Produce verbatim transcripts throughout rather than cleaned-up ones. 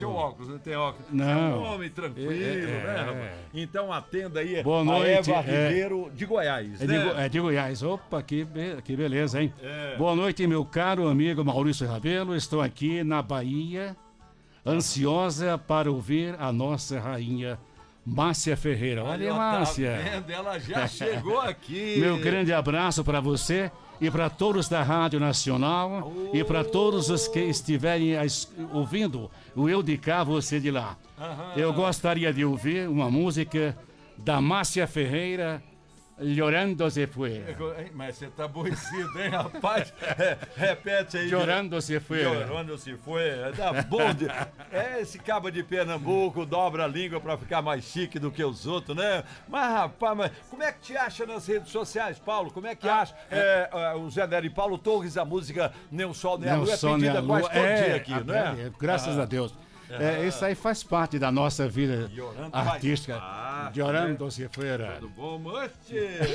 Tem óculos, não tem óculos. Não. É um homem tranquilo, É, né, é. rapaz? Então atenda aí Boa a noite, Eva é. Ribeiro de Goiás, É né? de, Go- é de Goiás. Opa, que, be- que beleza, hein? É. Boa noite, meu caro amigo Maurício Rabelo. Estou aqui na Bahia, ansiosa para ouvir a nossa rainha Márcia Ferreira. Olha, Ó, Márcia. Tá vendo? Ela já chegou aqui. Meu grande abraço para você e para todos da Rádio Nacional Oh. e para todos os que estiverem as- ouvindo o Eu de Cá, você de lá. Aham. Eu gostaria de ouvir uma música da Márcia Ferreira, Llorando se Fue. Hein, Mas você tá aborrecido, hein, rapaz? É, repete aí. Llorando se Fue. Llorando se foi. Tá bom. De... É, esse cabo de Pernambuco dobra a língua pra ficar mais chique do que os outros, né? Mas, rapaz, mas como é que te acha nas redes sociais, Paulo? Como é que acha? É, é, o Zé Nery Paulo Torres, a música Nem o Sol Nem a Não, Lua é só pedida nem a quase lua. todo É, dia aqui, a- né? é, graças a Deus. É, isso aí faz parte da nossa vida Llorando artística. faz parte, Llorando se Fuera. Tudo bom, Musti?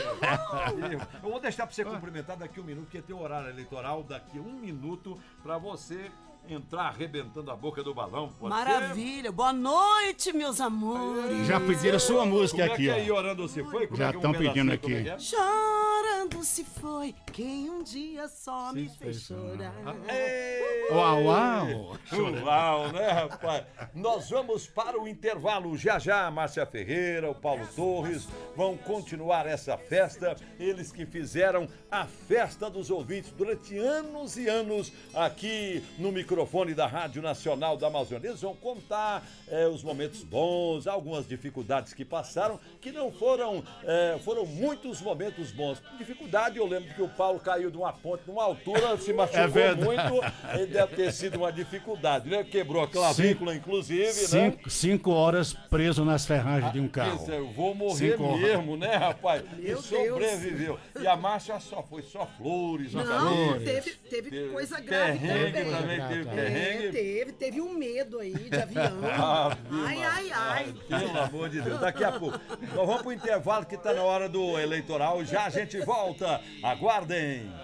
Eu vou deixar pra você cumprimentar daqui um minuto, porque tem horário eleitoral daqui um minuto pra você entrar arrebentando a boca do balão. Pode ser? Maravilha. Boa noite, meus amores. Já pediram sua música Como aqui, é que é ó. Llorando se foi? Como Já é que é um tão pedindo pedacinho? Como é aqui. que é? Chorando se foi quem um dia só me fez chorar. Ei! Uau, uau. Uau, né, rapaz? Nós vamos para o intervalo. Já já, a Márcia Ferreira, o Paulo Torres vão continuar essa festa. Eles que fizeram a festa dos ouvintes durante anos e anos aqui no microfone da Rádio Nacional da Amazônia. Eles vão contar eh, os momentos bons, algumas dificuldades que passaram, que não foram, eh, foram muitos momentos bons. Dificuldade, eu lembro que o Paulo caiu de uma ponte, numa altura, se machucou É verdade. muito, e deve ter sido uma dificuldade, né? Quebrou a clavícula, inclusive, né? Cinco, cinco horas preso nas ferragens de um carro. Quer dizer, eu vou morrer Cinco horas. mesmo, né, rapaz? Meu e sobreviveu. E a Márcia só foi só flores, Não, flores. teve, teve Teve coisa grave perrengue também. também, teve É, perrengue. É, teve, teve um medo aí de avião. Ave Ai, ai, ai. Pelo amor de Deus, daqui a pouco. Nós vamos pro intervalo que tá na hora do eleitoral. Já a gente volta. Aguardem.